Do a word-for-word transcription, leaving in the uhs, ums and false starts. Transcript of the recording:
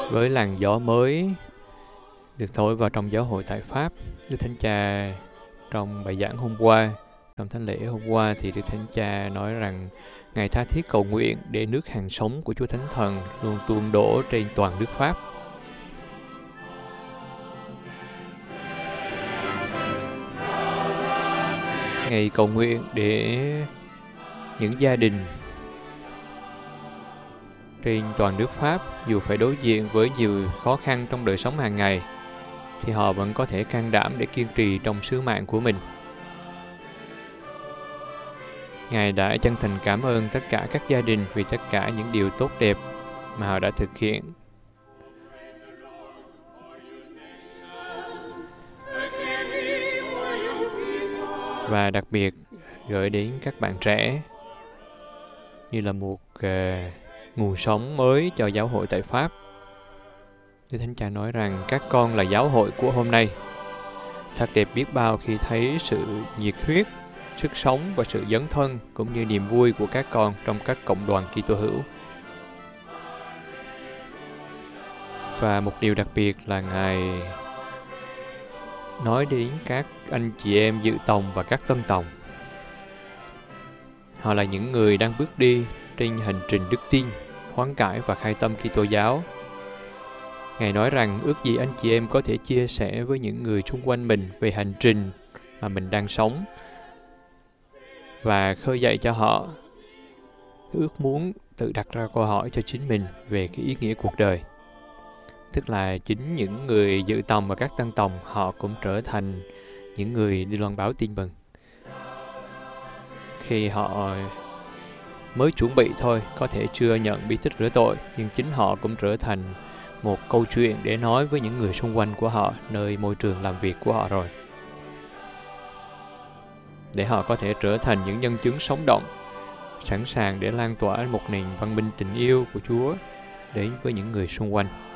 với làn gió mới được thổi vào trong giáo hội tại Pháp. Đức Thánh Cha trong bài giảng hôm qua, trong thánh lễ hôm qua thì Đức Thánh Cha nói rằng Ngài tha thiết cầu nguyện để nước hàng sống của Chúa Thánh Thần luôn tuôn đổ trên toàn nước Pháp. Ngài cầu nguyện để những gia đình trên toàn nước Pháp dù phải đối diện với nhiều khó khăn trong đời sống hàng ngày thì họ vẫn có thể can đảm để kiên trì trong sứ mạng của mình. Ngài đã chân thành cảm ơn tất cả các gia đình vì tất cả những điều tốt đẹp mà họ đã thực hiện. Và đặc biệt gửi đến các bạn trẻ như là một uh, nguồn sống mới cho giáo hội tại Pháp. Đức Thánh Cha nói rằng các con là giáo hội của hôm nay. Thật đẹp biết bao khi thấy sự nhiệt huyết, sức sống và sự dấn thân cũng như niềm vui của các con trong các cộng đoàn Kitô hữu. Và một điều đặc biệt là Ngài nói đến các anh chị em dự tòng và các tân tòng. Họ là những người đang bước đi trên hành trình đức tin, hoán cải và khai tâm Kitô giáo. Ngài nói rằng ước gì anh chị em có thể chia sẻ với những người xung quanh mình về hành trình mà mình đang sống và khơi dậy cho họ ước muốn tự đặt ra câu hỏi cho chính mình về cái ý nghĩa cuộc đời. Tức là chính những người dự tòng và các tân tòng họ cũng trở thành những người đi loan báo tin mừng. Khi họ mới chuẩn bị thôi, có thể chưa nhận bí tích rửa tội, nhưng chính họ cũng trở thành một câu chuyện để nói với những người xung quanh của họ, nơi môi trường làm việc của họ rồi. Để họ có thể trở thành những nhân chứng sống động, sẵn sàng để lan tỏa một nền văn minh tình yêu của Chúa đến với những người xung quanh.